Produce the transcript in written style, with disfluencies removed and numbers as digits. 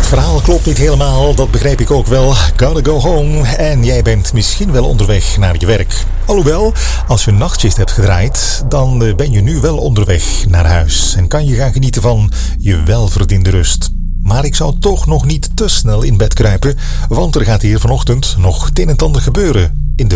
verhaal klopt niet helemaal, dat begrijp ik ook wel. Gotta go home. En jij bent misschien wel onderweg naar je werk. Alhoewel, als je een nachtshift hebt gedraaid, dan ben je nu wel onderweg naar huis. En kan je gaan genieten van je welverdiende rust. Maar ik zou toch nog niet te snel in bed kruipen, want er gaat hier vanochtend nog het een en ander gebeuren.